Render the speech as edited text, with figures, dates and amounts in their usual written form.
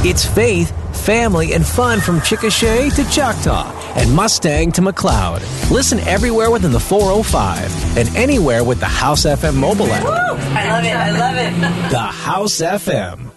It's faith, family, and fun from Chickasha to Choctaw and Mustang to McLeod. Listen everywhere within the 405 and anywhere with the House FM mobile app. Woo! I love it. The House FM.